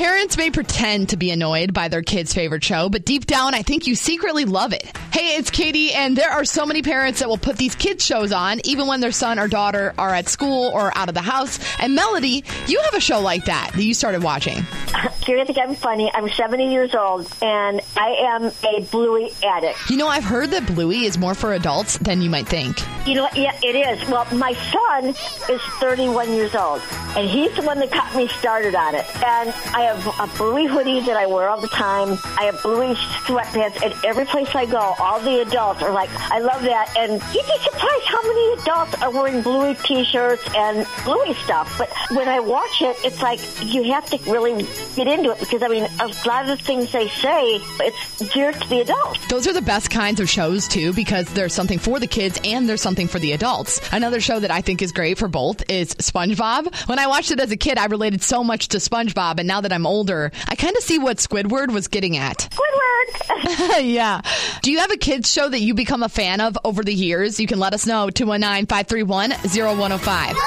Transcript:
Parents may pretend to be annoyed by their kid's favorite show, but deep down, I think you secretly love it. Hey, it's Katie, and there are so many parents that will put these kids' shows on, even when their son or daughter are at school or out of the house. And Melody, you have a show like that you started watching. You're going to think I'm funny. I'm 70 years old, and I am a Bluey addict. You know, I've heard that Bluey is more for adults than you might think. You know what? Yeah, it is. Well, my son is 31 years old, and he's the one that got me started on it. And I have a Bluey hoodie that I wear all the time. I have Bluey sweatpants, and every place I go, all the adults are like, I love that. And you'd be surprised how many adults are wearing Bluey T-shirts and Bluey stuff. But when I watch it, it's like you have to really get into it because, I mean, a lot of the things they say, it's geared to the adults. Those are the best kinds of shows, too, because there's something for the kids and there's something for the adults. Another show that I think is great for both is SpongeBob. When I watched it as a kid, I related so much to SpongeBob, and now that I'm older, I kind of see what Squidward was getting at. Squidward! Yeah. Do you have a kids show that you become a fan of over the years? You can let us know, 219-531-0105.